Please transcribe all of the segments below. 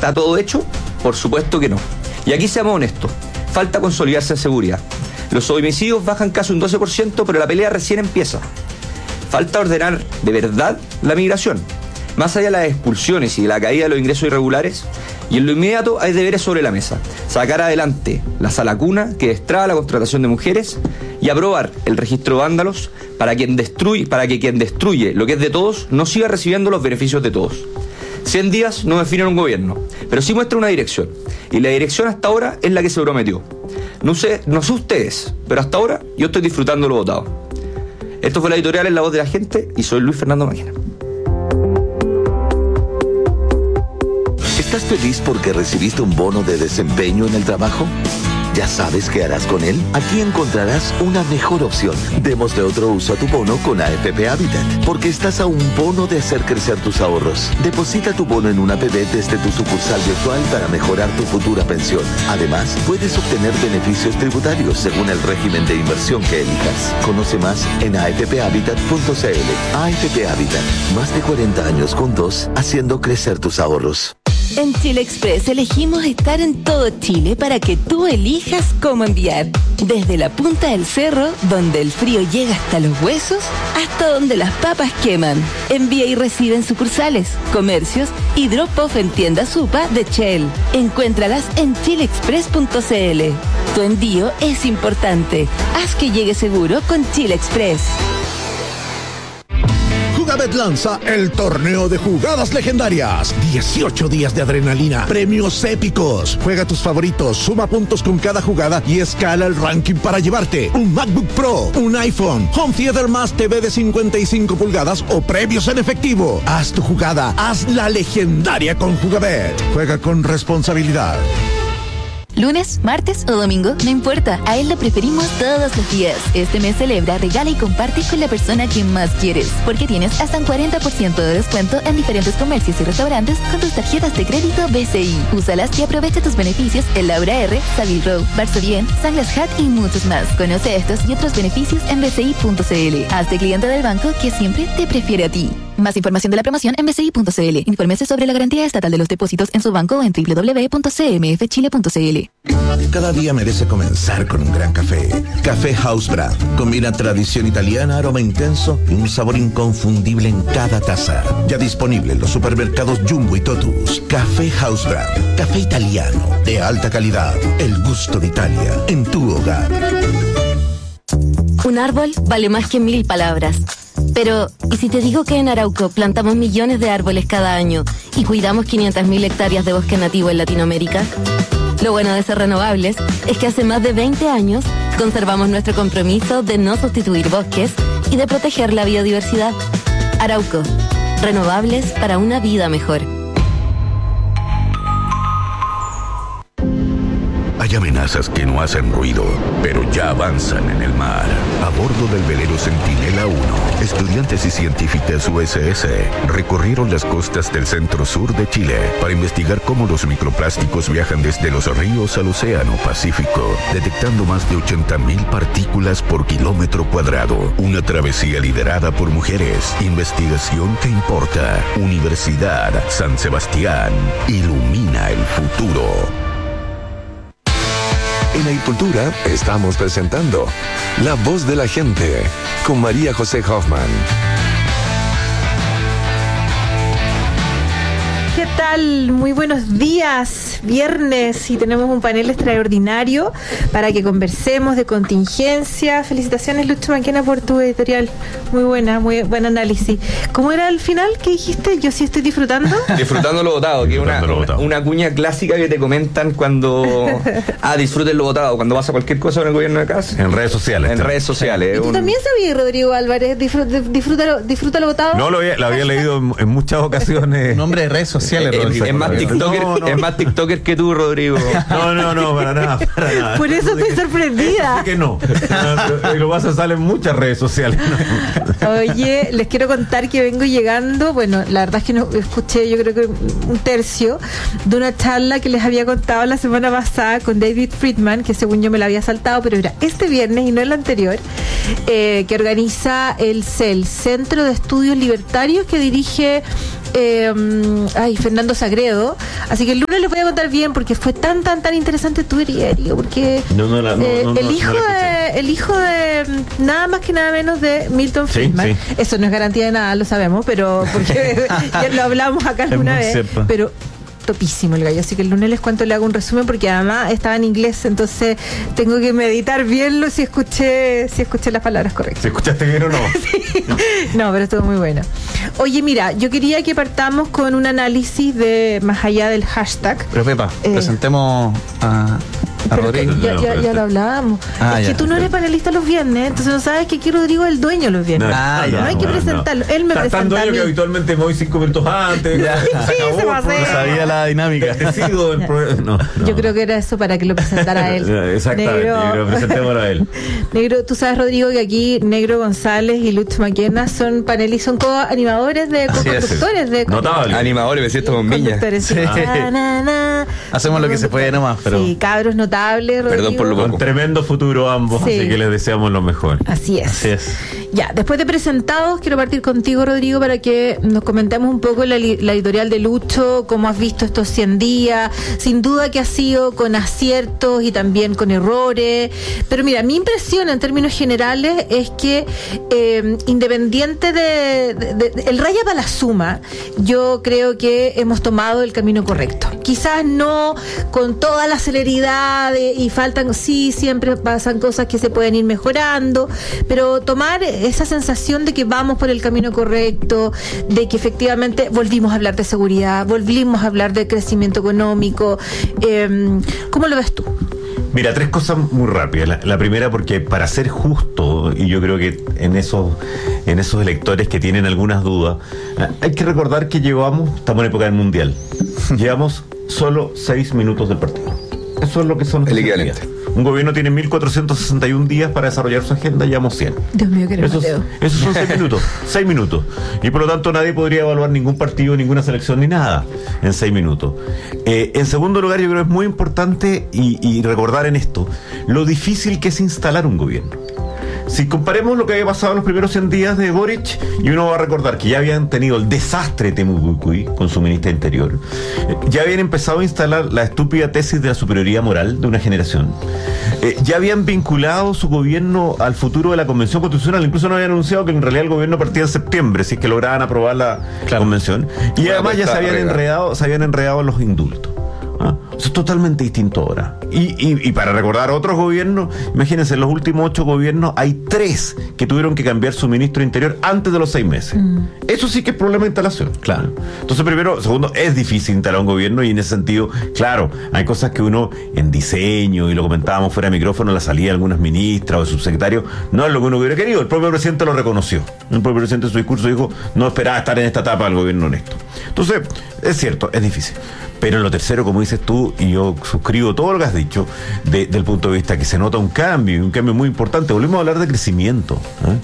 ¿Está todo hecho? Por supuesto que no. Y aquí seamos honestos, falta consolidarse en seguridad. Los homicidios bajan casi un 12%, pero la pelea recién empieza. Falta ordenar de verdad la migración. Más allá de las expulsiones y de la caída de los ingresos irregulares, y en lo inmediato hay deberes sobre la mesa. Sacar adelante la sala cuna que destraba la contratación de mujeres y aprobar el registro de vándalos para que quien destruye lo que es de todos no siga recibiendo los beneficios de todos. 100 días no definen un gobierno, pero sí muestra una dirección. Y la dirección hasta ahora es la que se prometió. No sé ustedes, pero hasta ahora yo estoy disfrutando lo votado. Esto fue la editorial en La Voz de la Gente y soy Luis Fernando Máquina. ¿Estás feliz porque recibiste un bono de desempeño en el trabajo? ¿Ya sabes qué harás con él? Aquí encontrarás una mejor opción. Démosle otro uso a tu bono con AFP Habitat, porque estás a un bono de hacer crecer tus ahorros. Deposita tu bono en una APB desde tu sucursal virtual para mejorar tu futura pensión. Además, puedes obtener beneficios tributarios según el régimen de inversión que elijas. Conoce más en afphabitat.cl. AFP Habitat, más de 40 años juntos, haciendo crecer tus ahorros. En Chile Express elegimos estar en todo Chile para que tú elijas cómo enviar. Desde la punta del cerro, donde el frío llega hasta los huesos, hasta donde las papas queman. Envía y recibe en sucursales, comercios y drop-off en tiendas Supa de Shell. Encuéntralas en chileexpress.cl. Tu envío es importante. Haz que llegue seguro con Chile Express. Jugabet lanza el torneo de jugadas legendarias. 18 días de adrenalina, premios épicos. Juega tus favoritos, suma puntos con cada jugada y escala el ranking para llevarte un MacBook Pro, un iPhone, Home Theater más TV de 55 pulgadas o premios en efectivo. Haz tu jugada, haz la legendaria con Jugabet. Juega con responsabilidad. Lunes, martes o domingo, no importa, a él lo preferimos todos los días. Este mes celebra, regala y comparte con la persona que más quieres, porque tienes hasta un 40% de descuento en diferentes comercios y restaurantes con tus tarjetas de crédito BCI. Úsalas y aprovecha tus beneficios en Laura R, Savile Row, Barso Bien, Sunglass Hut y muchos más. Conoce estos y otros beneficios en bci.cl. Hazte cliente del banco que siempre te prefiere a ti. Más información de la promoción en bci.cl. Infórmese sobre la garantía estatal de los depósitos en su banco en www.cmfchile.cl. Cada día merece comenzar con un gran café. Café House Brand. Combina tradición italiana, aroma intenso y un sabor inconfundible en cada taza. Ya disponible en los supermercados Jumbo y Totus. Café House Brand. Café italiano de alta calidad. El gusto de Italia en tu hogar. Un árbol vale más que 1000 palabras. Pero, ¿y si te digo que en Arauco plantamos millones de árboles cada año y cuidamos 500.000 hectáreas de bosque nativo en Latinoamérica? Lo bueno de ser renovables es que hace más de 20 años conservamos nuestro compromiso de no sustituir bosques y de proteger la biodiversidad. Arauco, renovables para una vida mejor. Hay amenazas que no hacen ruido, pero ya avanzan en el mar. A bordo del velero Centinela 1, estudiantes y científicas USS recorrieron las costas del centro-sur de Chile para investigar cómo los microplásticos viajan desde los ríos al océano Pacífico, detectando más de 80.000 partículas por kilómetro cuadrado. Una travesía liderada por mujeres. Investigación que importa. Universidad San Sebastián. Ilumina el futuro. En Agricultura estamos presentando La Voz de la Gente con María José Hoffman. ¿Qué tal? Muy buenos días. Viernes y tenemos un panel extraordinario para que conversemos de contingencia. Felicitaciones, Lucho Maquena, por tu editorial. Muy buen análisis. ¿Cómo era al final? ¿Qué dijiste? Yo sí estoy disfrutando. Disfrutando lo votado, que es una cuña clásica que te comentan cuando disfruten lo votado, cuando vas a cualquier cosa con el gobierno de casa. En redes sociales. En redes sociales. ¿Y tú también sabías, Rodrigo Álvarez? Disfruta lo votado. No, lo había leído en muchas ocasiones. Nombre de redes sociales. Es más TikToker que tú, Rodrigo. No, para nada. Por eso estoy sorprendida. Que no. Lo vas a salir en muchas redes sociales. Oye, les quiero contar que vengo llegando, bueno, la verdad es que no escuché, yo creo que un tercio de una charla que les había contado la semana pasada con David Friedman, que según yo me la había saltado, pero era este viernes y no el anterior, que organiza el CEL, Centro de Estudios Libertarios, que dirige Fernando Sagredo. Así que el lunes les voy a contar bien porque fue tan interesante tu diario, porque el hijo de nada más que nada menos de Milton Friedman. Sí. Eso no es garantía de nada, lo sabemos, pero porque ya lo hablamos acá alguna vez. Cierto. Pero topísimo el gallo, así que el lunes les cuento, le hago un resumen porque además estaba en inglés, entonces tengo que meditar bien si escuché las palabras correctas. ¿Si escuchaste bien o no? Sí. No, pero estuvo muy bueno. Oye, mira, yo quería que partamos con un análisis de más allá del hashtag. Pero Pepa, presentemos a Rodrigo. Ya lo hablábamos. Es que tú no eres panelista los viernes, entonces no sabes que aquí Rodrigo es el dueño los viernes. No hay que presentarlo. Él me presenta. Tan dueño que habitualmente me voy 5 minutos antes. Se pasó. No sabía la dinámica. Yo creo que era eso para que lo presentara él. Exactamente, Negro, presentémoslo a él. Negro, tú sabes, Rodrigo, que aquí Negro González y Lutz Maquena son panelistas, son co-animadores de co-conductores de notable. Animadores, me siento con Viña. Sí. Hacemos lo que se puede nomás, pero. Sí, cabros notables. Rodrigo. Perdón por lo poco. Con tremendo futuro ambos, Sí. así que les deseamos lo mejor. Así es. Ya, después de presentados, quiero partir contigo, Rodrigo, para que nos comentemos un poco la editorial de Lucho, cómo has visto estos 100 días. Sin duda que ha sido con aciertos y también con errores. Pero mira, mi impresión en términos generales es que independiente de el raya para la suma, yo creo que hemos tomado el camino correcto. Quizás no con toda la celeridad y faltan, sí, siempre pasan cosas que se pueden ir mejorando, pero tomar esa sensación de que vamos por el camino correcto, de que efectivamente volvimos a hablar de seguridad, volvimos a hablar de crecimiento económico. ¿Cómo lo ves tú? Mira, 3 cosas muy rápidas. La primera, porque para ser justo, y yo creo que en esos electores que tienen algunas dudas, hay que recordar que estamos en época del Mundial, llevamos solo 6 minutos del partido. Eso es lo que son el equivalente. Un gobierno tiene 1461 días para desarrollar su agenda, llevamos 100. Dios mío, qué Mateo. Esos son 6 minutos. 6 minutos. Y por lo tanto nadie podría evaluar ningún partido, ninguna selección, ni nada en 6 minutos. En segundo lugar, yo creo que es muy importante y recordar en esto lo difícil que es instalar un gobierno. Si comparemos lo que había pasado en los primeros 100 días de Boric, y uno va a recordar que ya habían tenido el desastre de Temucuicui con su ministra de Interior, ya habían empezado a instalar la estúpida tesis de la superioridad moral de una generación, ya habían vinculado su gobierno al futuro de la Convención Constitucional, incluso no habían anunciado que en realidad el gobierno partía en septiembre, si es que lograban aprobar la Convención, y además ya se habían enredado los indultos. Eso es totalmente distinto ahora. Y para recordar otros gobiernos, imagínense, en los últimos 8 gobiernos hay 3 que tuvieron que cambiar su ministro de Interior antes de los 6 meses. Eso sí que es problema de instalación. Claro. Entonces, segundo, es difícil instalar un gobierno y en ese sentido, claro, hay cosas que uno en diseño, y lo comentábamos fuera de micrófono, la salida de algunas ministras o de subsecretarios, no es lo que uno hubiera querido. El propio presidente lo reconoció. El propio presidente en su discurso dijo, no esperaba estar en esta etapa del gobierno honesto. Entonces, es cierto, es difícil. Pero en lo tercero, como dices tú, y yo suscribo todo lo que has dicho, del punto de vista que se nota un cambio muy importante. Volvimos a hablar de crecimiento,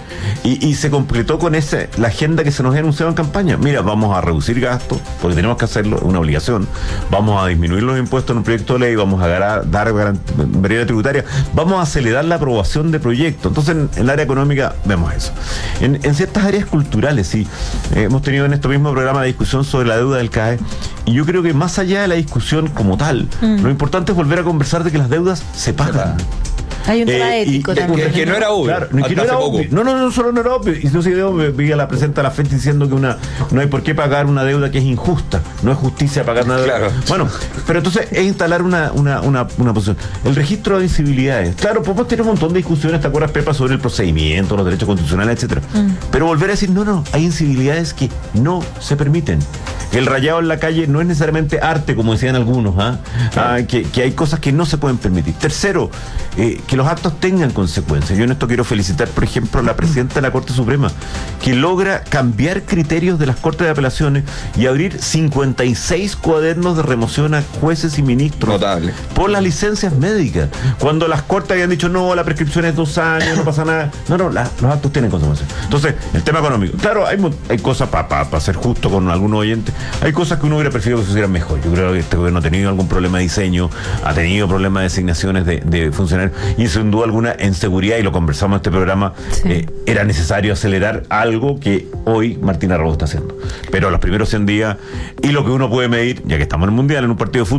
y se completó con la agenda que se nos había anunciado en campaña. Mira, vamos a reducir gastos, porque tenemos que hacerlo, es una obligación. Vamos a disminuir los impuestos en un proyecto de ley, vamos a dar variedad tributaria, vamos a acelerar la aprobación de proyectos. Entonces, en el área económica vemos eso. En ciertas áreas culturales, sí, hemos tenido en este mismo programa de discusión sobre la deuda del CAE, y yo creo que más allá de la discusión como tal, lo importante es volver a volver a que las deudas se pagan. Hay un tema ético también. Que no era obvio. Claro, no era obvio. No, solo no era obvio. Y no sé, yo vi a la presidenta de la FED diciendo que no hay por qué pagar una deuda que es injusta. No es justicia pagar una deuda. Claro. Bueno, pero entonces es instalar una posición. El registro de incivilidades. Claro, podemos tener un montón de discusiones, ¿te acuerdas, Pepa, sobre el procedimiento, los derechos constitucionales, etcétera? Pero volver a decir, no, hay incivilidades que no se permiten. El rayado en la calle no es necesariamente arte, como decían algunos, que hay cosas que no se pueden permitir. Tercero, que los actos tengan consecuencias. Yo en esto quiero felicitar, por ejemplo, a la presidenta de la Corte Suprema, que logra cambiar criterios de las Cortes de Apelaciones y abrir 56 cuadernos de remoción a jueces y ministros. Notable. Por las licencias médicas. Cuando las Cortes habían dicho, no, la prescripción es 2 años, no pasa nada. No, los actos tienen consecuencias. Entonces, el tema económico. Claro, hay cosas para ser justo con algunos oyentes. Hay cosas que uno hubiera preferido que se hicieran mejor. Yo creo que este gobierno ha tenido algún problema de diseño, ha tenido problemas de asignaciones de funcionarios, y sin duda alguna en seguridad, y lo conversamos en este programa, era necesario acelerar algo que hoy Martina Robo está haciendo. Pero los primeros 100 días, y lo que uno puede medir, ya que estamos en el Mundial, en un partido de fútbol,